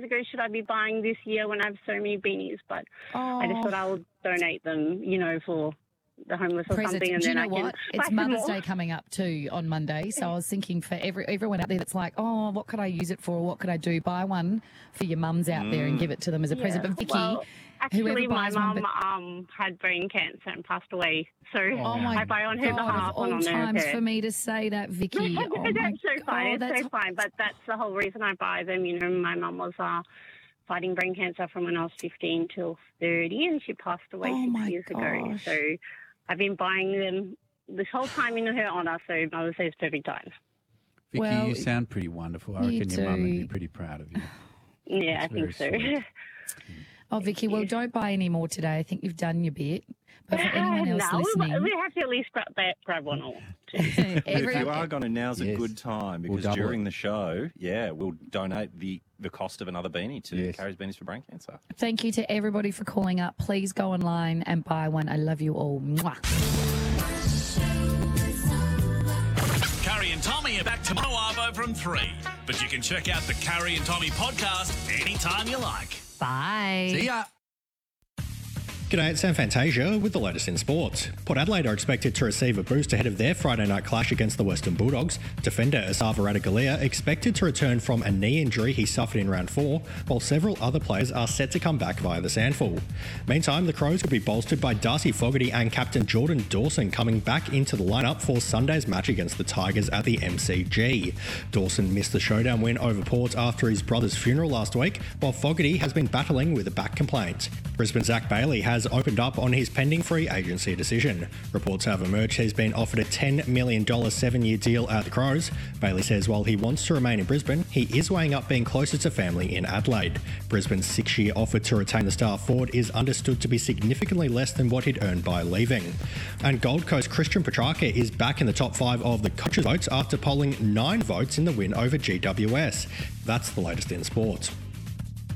ago should I be buying this year when I have so many beanies? But I just thought I would donate them, for the homeless or something. And Do you then know I what? can It's Mother's Day coming up too on Monday. So I was thinking for everyone out there that's like, oh, what could I use it for? What could I do? Buy one for your mums out there and give it to them as a present. But Vicky, actually, my buys mum had brain cancer and passed away. So I buy on her God, behalf. of all times for me to say that, Vicky. That's so fine. It's so fine. But that's the whole reason I buy them. My mum was fighting brain cancer from when I was 15 till 30, and she passed away 6 years ago. So I've been buying them this whole time in her honour, so Mother's Day is perfect time. Vicky, you sound pretty wonderful. I reckon your mum would be pretty proud of you. Yeah, I think so. Oh, Vicky, well, don't buy any more today. I think you've done your bit. But for anyone else listening... we have to at least grab one or two. If you are going to, now's a good time because during the show, we'll donate the cost of another beanie to Carrie's Beanies for Brain Cancer. Thank you to everybody for calling up. Please go online and buy one. I love you all. Mwah. Carrie and Tommy are back tomorrow Arvo from 3. But you can check out the Carrie and Tommy podcast anytime you like. Bye. See ya. G'day, it's Sam Fantasia with the latest in sports. Port Adelaide are expected to receive a boost ahead of their Friday night clash against the Western Bulldogs. Defender Asava Radaglia expected to return from a knee injury he suffered in round 4, while several other players are set to come back via the Sandful. Meantime, the Crows will be bolstered by Darcy Fogarty and captain Jordan Dawson coming back into the lineup for Sunday's match against the Tigers at the MCG. Dawson missed the showdown win over Port after his brother's funeral last week, while Fogarty has been battling with a back complaint. Brisbane's Zach Bailey has opened up on his pending free agency decision. Reports have emerged he's been offered a $10 million 7-year deal at the Crows. Bailey says while he wants to remain in Brisbane, he is weighing up being closer to family in Adelaide. Brisbane's 6-year offer to retain the star forward is understood to be significantly less than what he'd earned by leaving. And Gold Coast Christian Petrarca is back in the top 5 of the coaches' votes after polling 9 votes in the win over GWS. That's the latest in sports.